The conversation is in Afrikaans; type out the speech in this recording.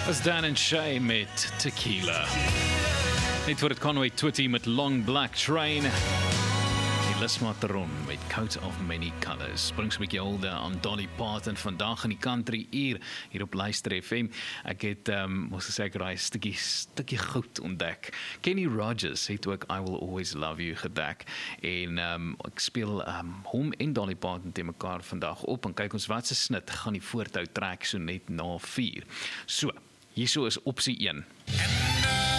As Dan en Shay met Tequila. Net voor het Conway Twitty met Long Black Train. Die Lismateron met Coat of Many Colors. Bring so 'n bietjie hulde aan Dolly Parton vandag in die country uur hier op Luister FM. Ek het moes gesê ek raai stukkie goud ontdek. Kenny Rogers het ook I Will Always Love You gedek en ek speel hom en Dolly Parton te mekaar vandag op en kyk ons wat se snit gaan die voorthou trek so net na 4. So, hierso is opsie 1.